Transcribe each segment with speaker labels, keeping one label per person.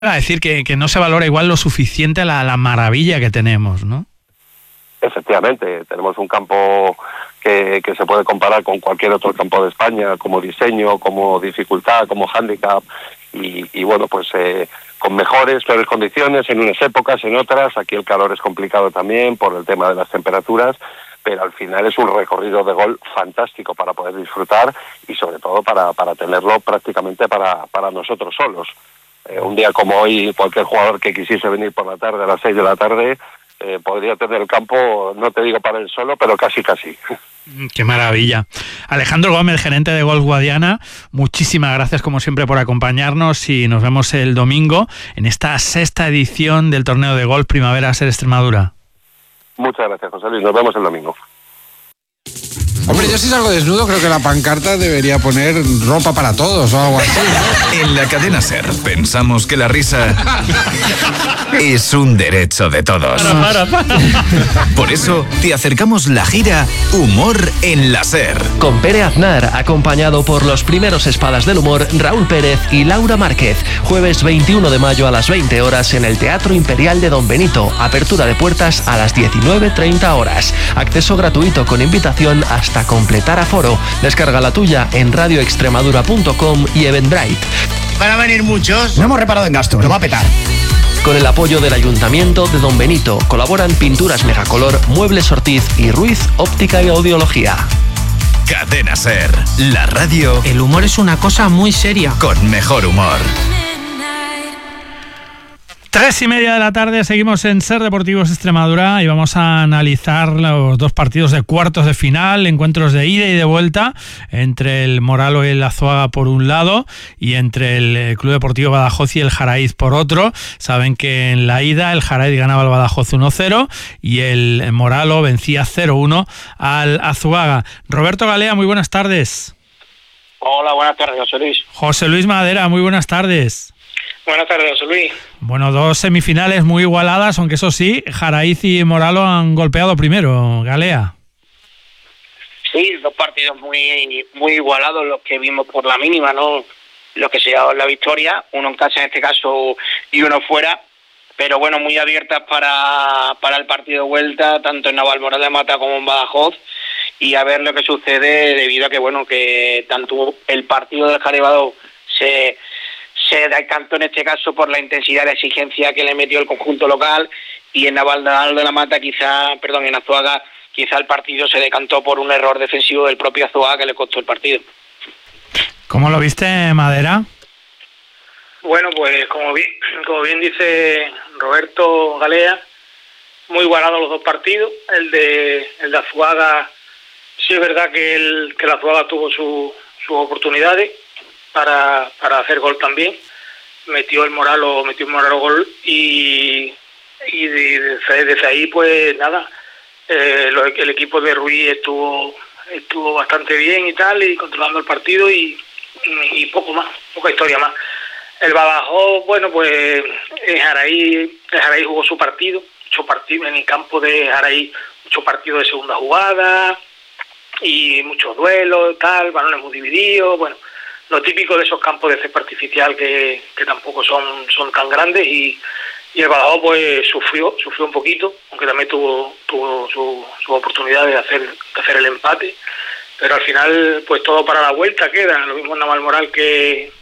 Speaker 1: a decir que no se valora igual lo suficiente la maravilla que tenemos, ¿no?
Speaker 2: Efectivamente, tenemos un campo que se puede comparar con cualquier otro campo de España, como diseño, como dificultad, como hándicap, y bueno, pues con peores condiciones en unas épocas, en otras. Aquí el calor es complicado también por el tema de las temperaturas, pero al final es un recorrido de gol fantástico para poder disfrutar y sobre todo para tenerlo prácticamente para nosotros solos. Un día como hoy, cualquier jugador que quisiese venir por la tarde a las 6 de la tarde podría tener el campo, no te digo para él solo, pero casi.
Speaker 1: ¡Qué maravilla! Alejandro Gómez, gerente de Golf Guadiana, muchísimas gracias como siempre por acompañarnos y nos vemos el domingo en esta 6ª edición del torneo de golf Primavera Ser Extremadura.
Speaker 2: Muchas gracias, José Luis. Nos vemos el domingo.
Speaker 3: Hombre, yo si salgo desnudo creo que la pancarta debería poner ropa para todos o algo así, ¿no?
Speaker 4: En la cadena SER pensamos que la risa es un derecho de todos.
Speaker 1: Para.
Speaker 4: Por eso te acercamos la gira Humor en la SER.
Speaker 5: Con Pere Aznar, acompañado por los primeros espadas del humor, Raúl Pérez y Laura Márquez. Jueves 21 de mayo a las 20 horas en el Teatro Imperial de Don Benito. Apertura de puertas a las 19:30 horas. Acceso gratuito con invitación hasta completar aforo. Descarga la tuya en radioextremadura.com y Eventbrite.
Speaker 6: Van a venir muchos. No hemos reparado en gasto, lo va a petar.
Speaker 5: Con el apoyo del Ayuntamiento de Don Benito colaboran Pinturas Megacolor, Muebles Ortiz y Ruiz Óptica y Audiología.
Speaker 4: Cadena SER, la radio.
Speaker 7: El humor es una cosa muy seria.
Speaker 4: Con mejor humor.
Speaker 1: 3:30 de la tarde, seguimos en SER Deportivos Extremadura y vamos a analizar los dos partidos de cuartos de final, encuentros de ida y de vuelta entre el Moralo y el Azuaga por un lado y entre el Club Deportivo Badajoz y el Jaraíz por otro. Saben que en la ida el Jaraíz ganaba al Badajoz 1-0 y el Moralo vencía 0-1 al Azuaga. Roberto Galea, muy buenas tardes.
Speaker 8: Hola, buenas tardes, José Luis.
Speaker 1: José Luis Madera, muy buenas tardes.
Speaker 8: Buenas tardes, José Luis.
Speaker 1: Bueno, dos semifinales muy igualadas, aunque eso sí, Jaraíz y Moralo han golpeado primero, Galea.
Speaker 8: Sí, dos partidos muy igualados, los que vimos por la mínima, ¿no? Los que se llevaron la victoria, uno en casa en este caso y uno fuera, pero bueno, muy abiertas para el partido de vuelta, tanto en Navalmoral de Mata como en Badajoz, y a ver lo que sucede debido a que, bueno, que tanto el partido del Jaribado se decantó en este caso por la intensidad y la exigencia que le metió el conjunto local, y en Navalmoral de la Mata en Azuaga quizá el partido se decantó por un error defensivo del propio Azuaga que le costó el partido.
Speaker 1: ¿Cómo lo viste, Madera?
Speaker 9: Bueno, pues como bien dice Roberto Galea, muy igualados los dos partidos. El de Azuaga, sí es verdad que el Azuaga tuvo sus oportunidades para hacer gol también. Metió el Moralo gol y desde ahí pues nada, el equipo de Ruiz estuvo bastante bien y tal, y controlando el partido y poca historia más. El Badajoz, bueno, pues el Jaraíz jugó su partido, 8 partidos en el campo de Jaraíz, 8 partidos de segunda jugada y muchos duelos, tal, balones muy divididos, bueno, lo típico de esos campos de césped artificial que tampoco son tan grandes, y el Badajoz pues sufrió un poquito, aunque también tuvo su oportunidad de hacer el empate, pero al final pues todo para la vuelta queda, lo mismo en Navalmoral que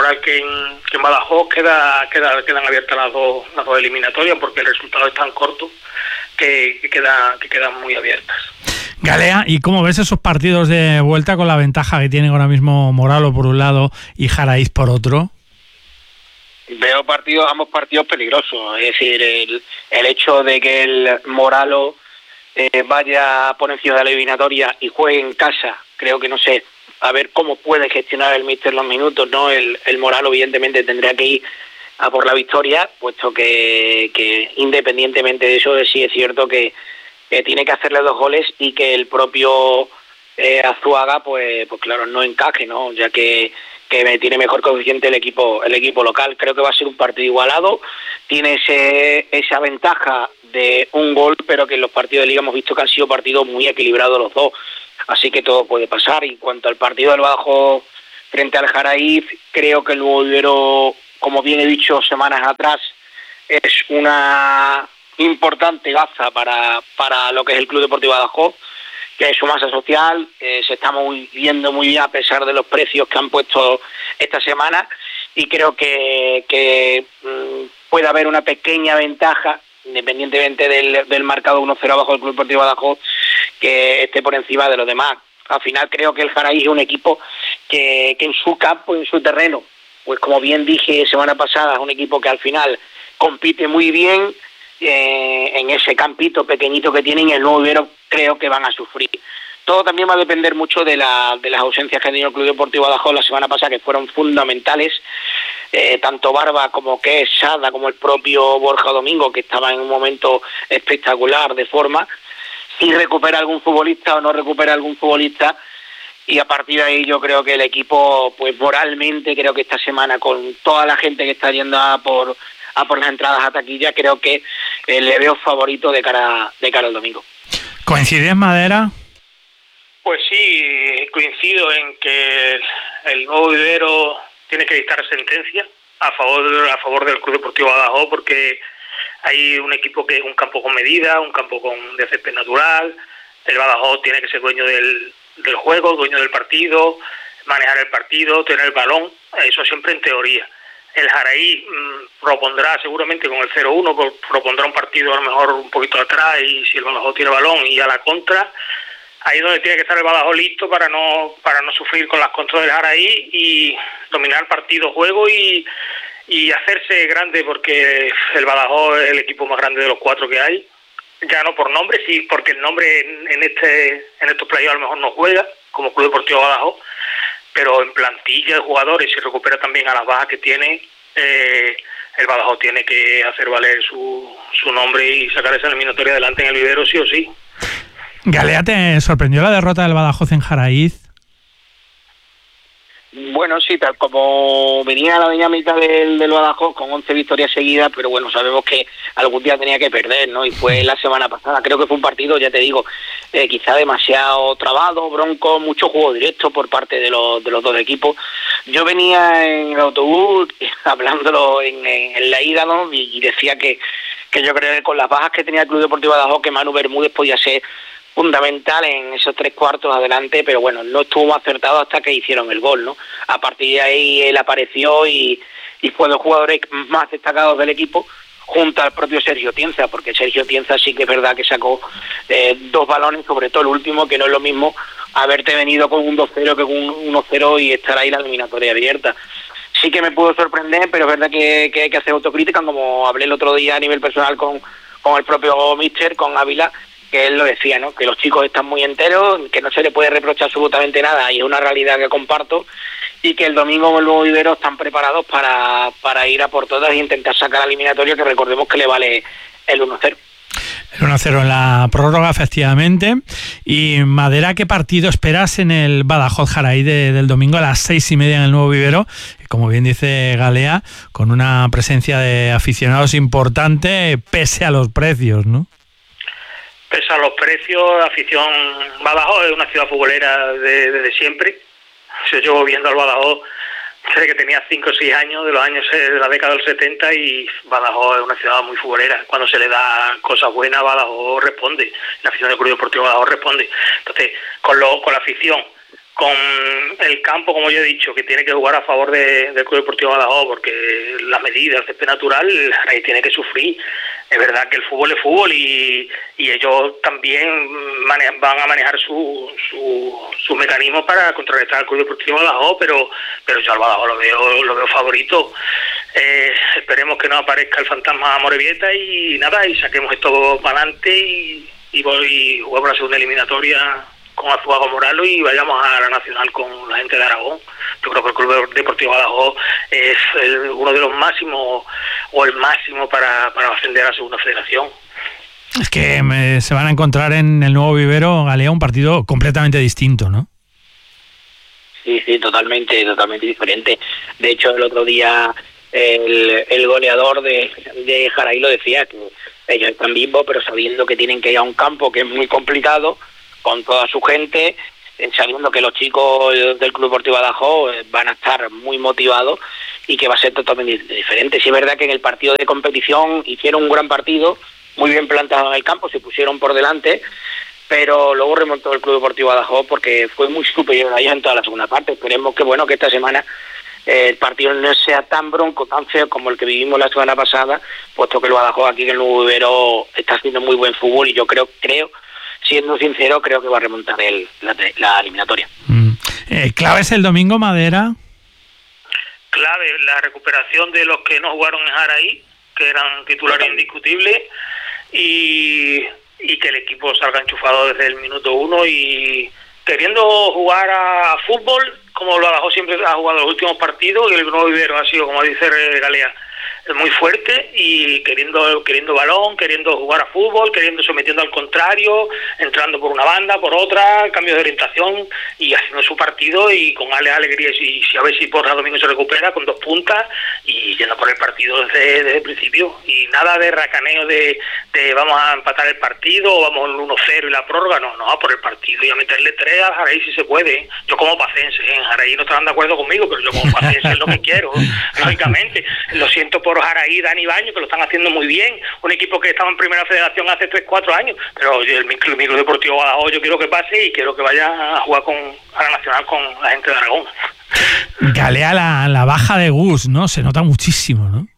Speaker 9: en Badajoz quedan abiertas las dos eliminatorias, porque el resultado es tan corto que quedan muy abiertas.
Speaker 1: Galea, ¿y cómo ves esos partidos de vuelta con la ventaja que tienen ahora mismo Moralo por un lado y Jaraíz por otro?
Speaker 8: Veo ambos partidos peligrosos, es decir, el hecho de que el Moralo vaya por encima de la eliminatoria y juegue en casa, creo que no sé, a ver cómo puede gestionar el míster los minutos, ¿no? El Moralo evidentemente tendría que ir a por la victoria, puesto que independientemente de eso sí es cierto que tiene que hacerle 2 goles y que el propio Azuaga pues claro no encaje, ¿no? Ya que tiene mejor coeficiente el equipo local. Creo que va a ser un partido igualado, tiene esa ventaja de un gol, pero que en los partidos de liga hemos visto que han sido partidos muy equilibrados los dos, así que todo puede pasar. Y en cuanto al partido del Badajoz frente al Jaraíz, creo que el bolero como bien he dicho semanas atrás, es una importante baza para lo que es el Club Deportivo Badajoz, que es su masa social, se está viendo muy bien a pesar de los precios que han puesto esta semana, y creo que puede haber una pequeña ventaja, independientemente del marcado 1-0 abajo del Club Deportivo Badajoz, que esté por encima de los demás. Al final creo que el Jaraí es un equipo que en su campo, en su terreno, pues como bien dije semana pasada, es un equipo que al final compite muy bien en ese campito pequeñito que tienen, y el Nuevo Vivero creo que van a sufrir. Todo también va a depender mucho de las ausencias que ha tenido el Club Deportivo Badajoz la semana pasada, que fueron fundamentales, tanto Barba como que es Sada, como el propio Borja Domingo, que estaba en un momento espectacular de forma. Si recupera algún futbolista o no recupera algún futbolista, y a partir de ahí yo creo que el equipo, pues moralmente, creo que esta semana con toda la gente que está yendo a por las entradas a taquilla, creo que le veo favorito de cara al domingo.
Speaker 1: ¿Coincides, Madera?
Speaker 9: Pues sí, coincido en que el Nuevo Vivero tiene que dictar sentencia a favor del Club Deportivo Badajoz, porque hay un campo con medida, un campo de césped natural. El Badajoz tiene que ser dueño del juego, dueño del partido, manejar el partido, tener el balón, eso siempre en teoría. El Jaraí propondrá seguramente con el 0-1, propondrá un partido a lo mejor un poquito atrás, y si el Badajoz tiene balón y a la contra, ahí es donde tiene que estar el Badajoz listo para no sufrir con las contras del Jaraí y dominar el partido, juego y hacerse grande, porque el Badajoz es el equipo más grande de los 4 que hay. Ya no por nombre, sí, porque el nombre en estos playoffs a lo mejor no juega, como Club Deportivo Badajoz, pero en plantilla de jugadores, si recupera también a las bajas que tiene, el Badajoz tiene que hacer valer su nombre y sacar esa eliminatoria adelante en el Vivero, sí o sí.
Speaker 1: Galea, ¿te sorprendió la derrota del Badajoz en Jaraíz?
Speaker 8: Bueno, sí, tal como venía la dinámica del Badajoz con 11 victorias seguidas, pero bueno, sabemos que algún día tenía que perder, ¿no? Y fue la semana pasada. Creo que fue un partido, ya te digo, quizá demasiado trabado, bronco, mucho juego directo por parte de los dos equipos. Yo venía en el autobús hablándolo en la ida, ¿no? Y decía que yo creo que con las bajas que tenía el Club Deportivo Badajoz, que Manu Bermúdez podía ser fundamental en esos 3 cuartos adelante, pero bueno, no estuvo acertado hasta que hicieron el gol, ¿no? A partir de ahí él apareció y fue de los jugadores más destacados del equipo, junto al propio Sergio Tienza, porque Sergio Tienza sí que es verdad que sacó 2 balones, sobre todo el último, que no es lo mismo haberte venido con un 2-0 que con un 1-0 y estar ahí la eliminatoria abierta. Sí que me pudo sorprender, pero es verdad que hay que hacer autocrítica, como hablé el otro día a nivel personal con el propio míster, con Ávila, que él lo decía, ¿no? Que los chicos están muy enteros, que no se le puede reprochar absolutamente nada, y es una realidad que comparto, y que el domingo en el Nuevo Vivero están preparados para ir a por todas e intentar sacar la eliminatoria, que recordemos que le vale el 1-0.
Speaker 1: El 1-0 en la prórroga, efectivamente. Y Madera, ¿qué partido esperas en el Badajoz Jaraí del domingo a las 6:30 en el Nuevo Vivero? Como bien dice Galea, con una presencia de aficionados importante, pese a los precios, ¿no?
Speaker 9: Pese a los precios, afición. Badajoz es una ciudad futbolera desde siempre. Yo llevo viendo al Badajoz desde que tenía 5 o 6 años, de la década del 70, y Badajoz es una ciudad muy futbolera. Cuando se le da cosas buenas, Badajoz responde. La afición del Club Deportivo Badajoz responde. Entonces, con la afición, con el campo, como yo he dicho, que tiene que jugar a favor del Club Deportivo Badajoz, porque la medida, el césped natural, ahí tiene que sufrir. Es verdad que el fútbol es fútbol y ellos también van a manejar sus mecanismos para contrarrestar al Club Deportivo Badajoz, pero yo al Badajoz lo veo favorito. Esperemos que no aparezca el fantasma Amorebieta y nada, y saquemos esto para adelante y juguemos la segunda eliminatoria con Azuaga Moralo y vayamos a la Nacional con la gente de Aragón. Yo creo que el Club Deportivo Badajoz es uno de los máximos o el máximo para ascender a la segunda federación.
Speaker 1: Es que se van a encontrar en el Nuevo Vivero, Galea, un partido completamente distinto, ¿no?
Speaker 8: Sí, totalmente diferente. De hecho, el otro día el goleador de Jaraí lo decía, que ellos están vivos, pero sabiendo que tienen que ir a un campo que es muy complicado, con toda su gente, sabiendo que los chicos del Club Deportivo Badajoz van a estar muy motivados y que va a ser totalmente diferente. Sí es verdad que en el partido de competición hicieron un gran partido, muy bien plantado en el campo, se pusieron por delante, pero luego remontó el Club Deportivo Badajoz porque fue muy superior a ellos en toda la segunda parte. Esperemos que esta semana el partido no sea tan bronco, tan feo como el que vivimos la semana pasada, puesto que el Badajoz aquí en el Nuevo Vivero está haciendo muy buen fútbol y yo creo, siendo sincero, creo que va a remontar la eliminatoria.
Speaker 1: ¿Clave es el domingo, Madera?
Speaker 9: Clave la recuperación de los que no jugaron en Jaraí, que eran titulares indiscutibles, y que el equipo salga enchufado desde el minuto 1 y queriendo jugar a fútbol como lo Badajoz siempre ha jugado los últimos partidos, y el Nuevo Vivero ha sido, como dice Galea, muy fuerte y queriendo balón, queriendo jugar a fútbol, sometiendo al contrario, entrando por una banda, por otra, cambio de orientación y haciendo su partido y con alegría y a ver si Borja Domingo se recupera con 2 puntas y yendo por el partido desde el principio y nada de racaneo de vamos a empatar el partido o vamos al 1-0 y la prórroga, no, a por el partido y a meterle 3 a Jaraí si se puede. Yo como pacense, en Jaraí no estarán de acuerdo conmigo, pero yo como pacense es lo que quiero, lógicamente. Lo siento por Jaraí, Dani Baño, que lo están haciendo muy bien, un equipo que estaba en primera federación hace 3-4 años, pero el Club Deportivo Badajoz yo quiero que pase y quiero que vaya a jugar a la Nacional con la gente de Aragón.
Speaker 1: Galea, la baja de Gus, ¿no? Se nota muchísimo, ¿no?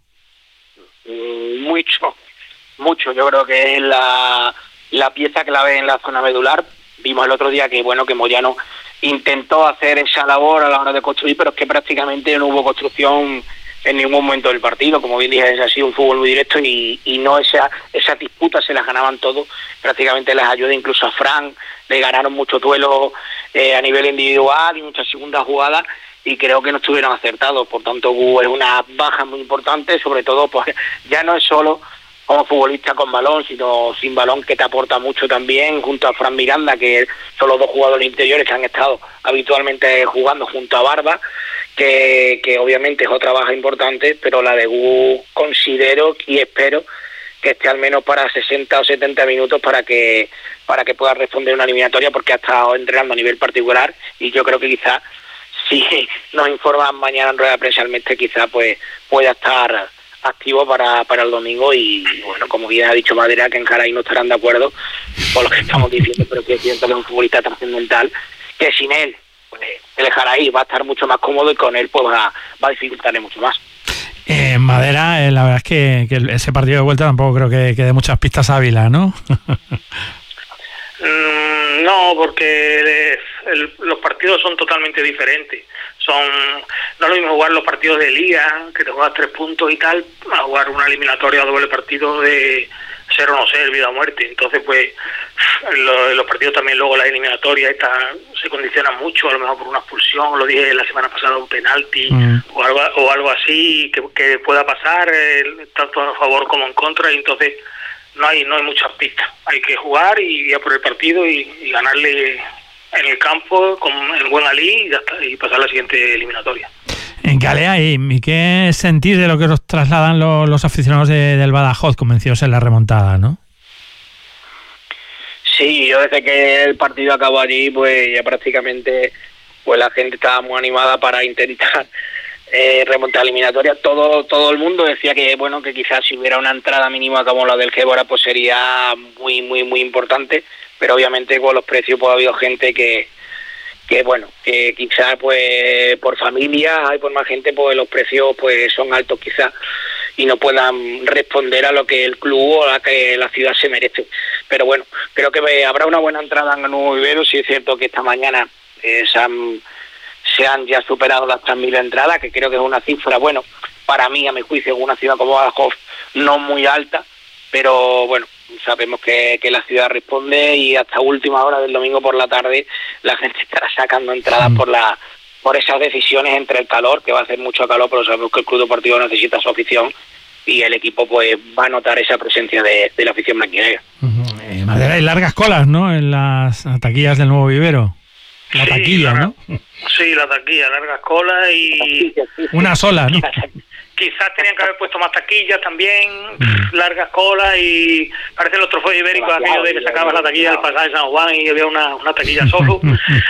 Speaker 8: Mucho, yo creo que es la pieza clave en la zona medular. Vimos el otro día que Moyano intentó hacer esa labor a la hora de construir, pero es que prácticamente no hubo construcción en ningún momento del partido. Como bien dije, ha sido un fútbol muy directo y no esa disputa se las ganaban todos, prácticamente les ayuda incluso a Fran, le ganaron muchos duelos a nivel individual y muchas segundas jugadas y creo que no estuvieron acertados. Por tanto, es una baja muy importante, sobre todo pues ya no es solo como futbolista con balón, sino sin balón, que te aporta mucho también, junto a Fran Miranda, que son los 2 jugadores interiores que han estado habitualmente jugando junto a Barba, que obviamente es otra baja importante, pero la de Gus considero y espero que esté al menos para 60 o 70 minutos para que pueda responder una eliminatoria, porque ha estado entrenando a nivel particular y yo creo que quizás, si nos informan mañana en rueda de prensa al Mestre, quizás pues pueda estar activo para el domingo y bueno, como bien ha dicho Madera, que en Jaraí no estarán de acuerdo con lo que estamos diciendo, pero que siento que es un futbolista trascendental, que sin él pues el Jaraí va a estar mucho más cómodo y con él pues va a dificultarle mucho más.
Speaker 1: Madera, la verdad es que ese partido de vuelta tampoco creo que dé muchas pistas a Ávila, ¿no?
Speaker 9: No, porque los partidos son totalmente diferentes. No es lo mismo jugar los partidos de liga, que te juegas 3 puntos y tal, a jugar una eliminatoria o doble partido de ser o no ser, vida o muerte. Entonces, pues, los partidos también luego, la eliminatoria se condicionan mucho, a lo mejor por una expulsión, lo dije la semana pasada, un penalti o algo así que pueda pasar, tanto a favor como en contra, y entonces no hay muchas pistas. Hay que jugar y ir a por el partido y ganarle en el campo en buen alí y pasar a la siguiente eliminatoria.
Speaker 1: En Galea, ¿y qué sentís de lo que os trasladan los aficionados del Badajoz convencidos en la remontada, no?
Speaker 8: Sí, yo desde que el partido acabó allí, pues ya prácticamente pues la gente estaba muy animada para intentar remontar la eliminatoria. Todo el mundo decía que bueno, que quizás si hubiera una entrada mínima como la del Gébora pues sería muy muy muy importante, pero obviamente con los precios pues ha habido gente que bueno, que quizás pues por familia y por más gente pues los precios pues son altos quizás y no puedan responder a lo que el club o a que la ciudad se merece. Pero bueno, creo que habrá una buena entrada en el Nuevo Vivero. Sí es cierto que esta mañana se han ya superado las 3.000 entradas, que creo que es una cifra, bueno, para mí, a mi juicio, en una ciudad como Badajoz, no muy alta, pero bueno, sabemos que la ciudad responde y hasta última hora del domingo por la tarde la gente estará sacando entradas por esas decisiones entre el calor, que va a hacer mucho calor, pero sabemos que el Club Deportivo necesita su afición y el equipo pues va a notar esa presencia de la afición blanquinegra.
Speaker 1: Madera, hay largas colas, ¿no?, en las taquillas del Nuevo Vivero. La taquilla, ¿no?
Speaker 9: Sí, la taquilla, largas colas y...
Speaker 1: Una sola, ¿no?
Speaker 9: quizás tenían que haber puesto más taquillas también, largas colas, y parece los trofeos ibéricos, aquello de que sacabas la taquilla del pasaje de San Juan y había una taquilla solo.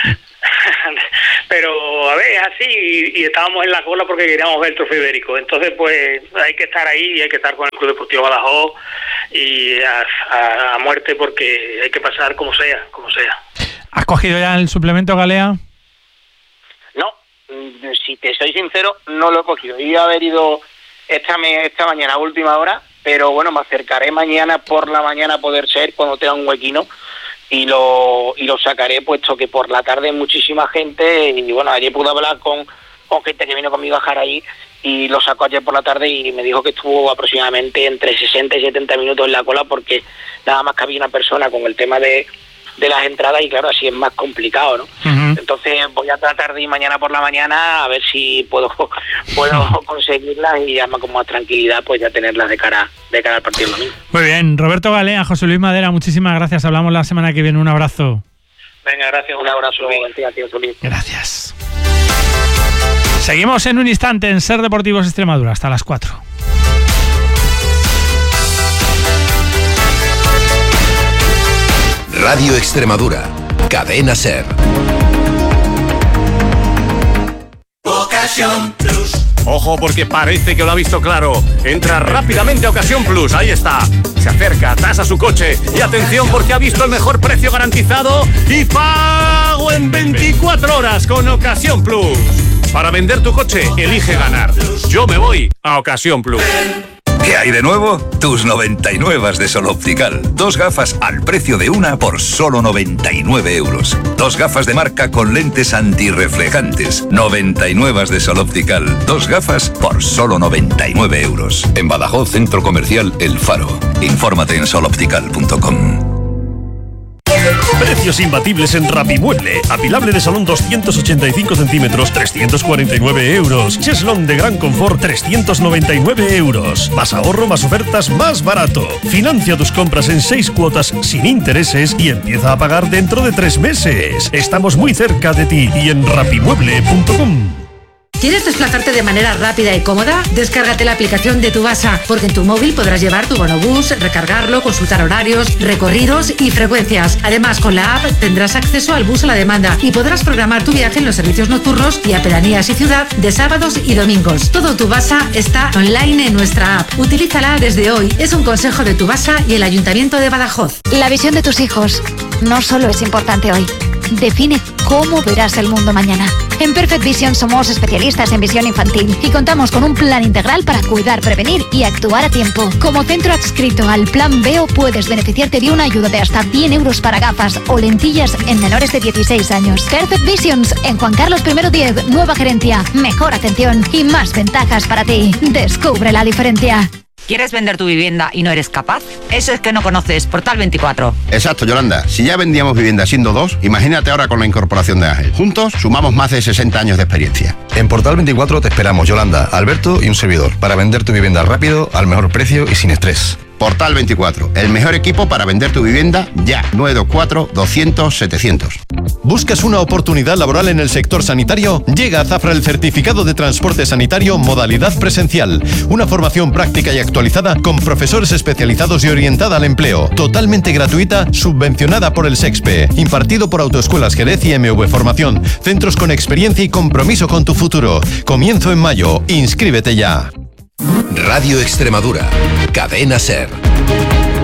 Speaker 9: Pero a ver, es así, y estábamos en la cola porque queríamos ver el trofeo ibérico. Entonces pues hay que estar ahí y hay que estar con el Club Deportivo Badajoz y a muerte, porque hay que pasar como sea.
Speaker 1: ¿Has cogido ya el suplemento, Galea?
Speaker 8: No, si te soy sincero, no lo he cogido. Iba a haber ido esta mañana a última hora, pero bueno, me acercaré mañana por la mañana, a poder ser, cuando tenga un huequino, y lo sacaré, puesto que por la tarde muchísima gente, y bueno, ayer pude hablar con gente que vino conmigo a Jaraí, y lo sacó ayer por la tarde y me dijo que estuvo aproximadamente entre 60 y 70 minutos en la cola, porque nada más que había una persona con el tema de las entradas, y claro, así es más complicado, ¿no? Uh-huh. Entonces voy a tratar de ir mañana por la mañana a ver si puedo conseguirlas, y además con más tranquilidad pues ya tenerlas de cara al partido del domingo.
Speaker 1: Muy bien, Roberto Galea, José Luis Madera, muchísimas gracias, hablamos la semana que viene, un abrazo.
Speaker 9: Venga, gracias, un abrazo.
Speaker 1: Gracias. Seguimos en un instante en Ser Deportivos Extremadura, hasta las 4.
Speaker 10: Radio Extremadura, Cadena Ser.
Speaker 11: Ocasión Plus. Ojo, porque parece que lo ha visto claro. Entra rápidamente a Ocasión Plus, ahí está. Se acerca, tasa su coche y atención, porque ha visto el mejor precio garantizado y pago en 24 horas con Ocasión Plus. Para vender tu coche, elige ganar. Yo me voy a Ocasión Plus.
Speaker 4: ¿Qué hay de nuevo? Tus 99 de Sol Optical. 2 gafas al precio de una por solo 99 euros. 2 gafas de marca con lentes antirreflejantes. 99 de Sol Optical. 2 gafas por solo 99 euros. En Badajoz, Centro Comercial El Faro. Infórmate en soloptical.com.
Speaker 12: Precios imbatibles en Rapimueble. Apilable de salón 285 centímetros, 349 euros. Cheslón de gran confort, 399 euros. Más ahorro, más ofertas, más barato. Financia tus compras en 6 cuotas sin intereses y empieza a pagar dentro de 3 meses. Estamos muy cerca de ti y en rapimueble.com.
Speaker 13: ¿Quieres desplazarte de manera rápida y cómoda? Descárgate la aplicación de Tubasa, porque en tu móvil podrás llevar tu bonobús, recargarlo, consultar horarios, recorridos y frecuencias. Además, con la app tendrás acceso al bus a la demanda y podrás programar tu viaje en los servicios nocturnos y a pedanías y ciudad de sábados y domingos. Todo Tubasa está online en nuestra app. Utilízala desde hoy. Es un consejo de Tubasa y el Ayuntamiento de Badajoz.
Speaker 14: La visión de tus hijos no solo es importante hoy. Define cómo verás el mundo mañana. En Perfect Vision somos especialistas en visión infantil y contamos con un plan integral para cuidar, prevenir y actuar a tiempo. Como centro adscrito al Plan Veo, puedes beneficiarte de una ayuda de hasta 100 euros para gafas o lentillas en menores de 16 años. Perfect Visions, en Juan Carlos I 10, nueva gerencia, mejor atención y más ventajas para ti. Descubre la diferencia.
Speaker 15: ¿Quieres vender tu vivienda y no eres capaz? Eso es que no conoces Portal 24.
Speaker 16: Exacto, Yolanda. Si ya vendíamos vivienda siendo 2, imagínate ahora con la incorporación de Ángel. Juntos sumamos más de 60 años de experiencia.
Speaker 17: En Portal 24 te esperamos, Yolanda, Alberto y un servidor, para vender tu vivienda rápido, al mejor precio y sin estrés.
Speaker 16: Portal 24, el mejor equipo para vender tu vivienda ya. 924-200-700.
Speaker 18: ¿Buscas una oportunidad laboral en el sector sanitario? Llega a Zafra el certificado de transporte sanitario modalidad presencial. Una formación práctica y actualizada con profesores especializados y orientada al empleo. Totalmente gratuita, subvencionada por el SEXPE. Impartido por Autoescuelas Jerez y MV Formación. Centros con experiencia y compromiso con tu futuro. Comienzo en mayo. Inscríbete ya.
Speaker 10: Radio Extremadura, Cadena Ser.